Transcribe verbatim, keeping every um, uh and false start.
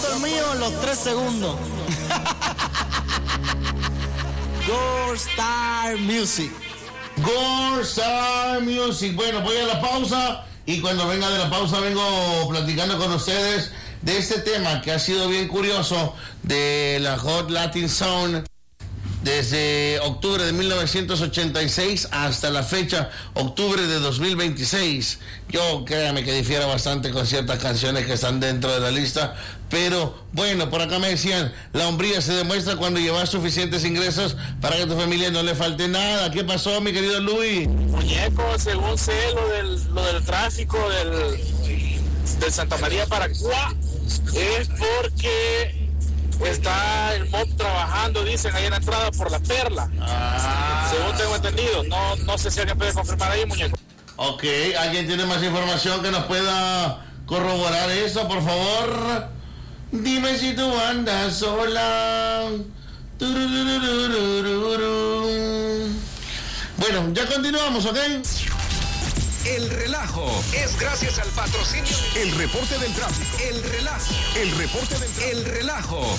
favorito el mío, los tres segundos. Gold Star Music. Gold Star Music. Bueno, voy a la pausa y cuando venga de la pausa vengo platicando con ustedes de este tema que ha sido bien curioso de la Hot Latin Sound desde octubre de mil novecientos ochenta y seis hasta la fecha, octubre de dos mil veintiséis. Yo créame que difiero bastante con ciertas canciones que están dentro de la lista, pero bueno, por acá me decían, la hombría se demuestra cuando llevas suficientes ingresos para que a tu familia no le falte nada. ¿Qué pasó, mi querido Luis? Muñeco, según sé, lo del, lo del tráfico del, de Santa María para Cuá es porque está el M O B trabajando, dicen, ahí en la entrada por la Perla. Ah. Según tengo entendido. No, no sé si alguien puede confirmar ahí, muñeco. Ok, ¿alguien tiene más información que nos pueda corroborar eso, por favor? Dime si tú andas sola. Bueno, ya continuamos, ¿ok? El relajo es gracias al patrocinio. El reporte del tráfico. El relajo. El reporte del tráfico. El relajo